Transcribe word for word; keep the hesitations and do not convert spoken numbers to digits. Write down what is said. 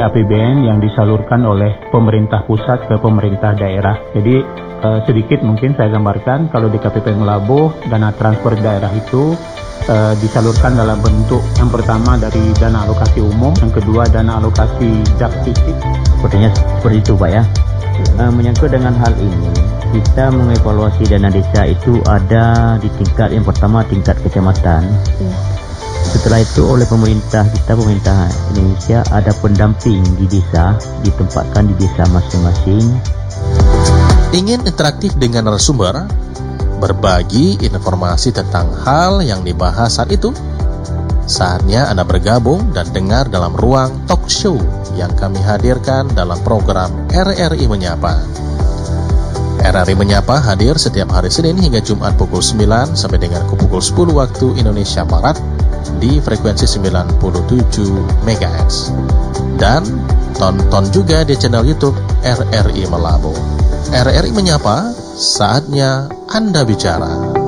A P B N yang disalurkan oleh pemerintah pusat ke pemerintah daerah. Jadi eh, sedikit mungkin saya gambarkan, kalau di K P P Melabuh, dana transfer daerah itu eh, disalurkan dalam bentuk yang pertama dari dana alokasi umum, yang kedua dana alokasi jak fisik. Sepertinya seperti itu Pak ya. Uh, menyangkut dengan hal ini, kita mengevaluasi dana desa itu ada di tingkat yang pertama tingkat kecamatan. Ya. Setelah itu oleh pemerintah kita, pemerintah Indonesia, ada pendamping di desa, ditempatkan di desa masing-masing. Ingin interaktif dengan narasumber, berbagi informasi tentang hal yang dibahas saat itu? Saatnya Anda bergabung dan dengar dalam ruang talk show yang kami hadirkan dalam program R R I Menyapa. R R I Menyapa hadir setiap hari Senin hingga Jumat pukul sembilan sampai dengan pukul sepuluh waktu Indonesia Barat di frekuensi sembilan puluh tujuh megahertz. Dan tonton juga di channel YouTube R R I Melabuh. R R I Menyapa, saatnya Anda bicara.